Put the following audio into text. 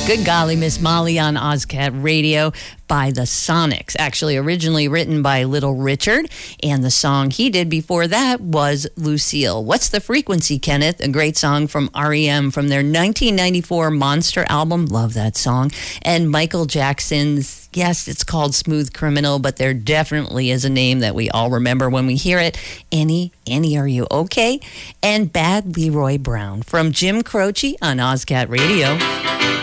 Good golly, Miss Molly on Ozcat Radio by the Sonics. Actually, originally written by Little Richard, and the song he did before that was Lucille. What's the Frequency, Kenneth? A great song from REM from their 1994 Monster album. Love that song. And Michael Jackson's, yes, it's called Smooth Criminal, but there definitely is a name that we all remember when we hear it. Annie, are you okay? And Bad Leroy Brown from Jim Croce on Ozcat Radio.